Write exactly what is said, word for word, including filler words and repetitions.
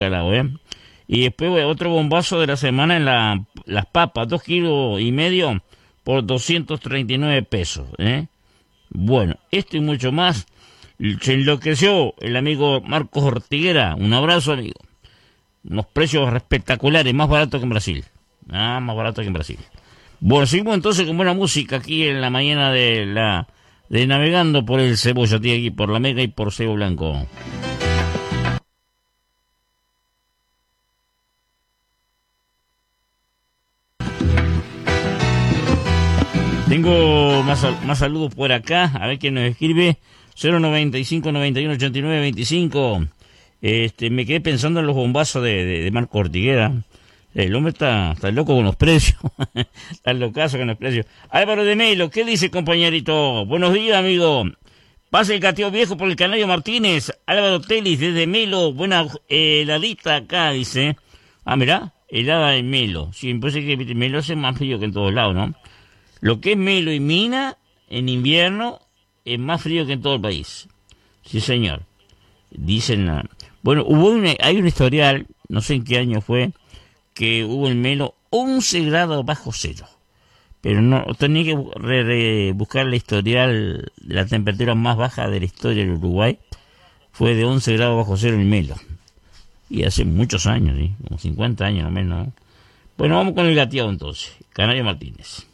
Calao, ¿eh? Y después bueno, otro bombazo de la semana en la, las papas, dos kilos y medio por doscientos treinta y nueve pesos, ¿eh? Bueno, esto y mucho más. Se enloqueció el amigo Marcos Ortiguera. Un abrazo, amigo. Unos precios espectaculares, más barato que en Brasil. Ah, más barato que en Brasil. Bueno, seguimos entonces con buena música aquí en la mañana de la de Navegando por el Cebolla, tío, aquí por la Mega y por Cebo Blanco. Tengo más, más saludos por acá, a ver quién nos escribe. cero noventa y cinco noventa y uno ochenta y nueve veinticinco. Este, me quedé pensando en los bombazos de, de, de Marco Ortiguera. El hombre está, está loco con los precios. Está locazo con los precios. Álvaro de Melo, ¿qué dice, compañerito? Buenos días, amigo. Pase el cateo viejo por el Canario Martínez. Álvaro Telis, desde Melo. Buena eh, heladita acá, dice. Ah, mirá, helada de Melo. Sí, me parece que Melo hace más frío que en todos lados, ¿no? Lo que es Melo y Mina, en invierno, es más frío que en todo el país. Sí, señor. Dicen... Uh, bueno, hubo una, hay un historial, no sé en qué año fue, que hubo en Melo once grados bajo cero. Pero no, tenía que re, re, buscar la historial de la temperatura más baja de la historia del Uruguay. Fue de once grados bajo cero en Melo. Y hace muchos años, ¿sí? Como cincuenta años o menos. Bueno, vamos con el gateado entonces. Canario Martínez.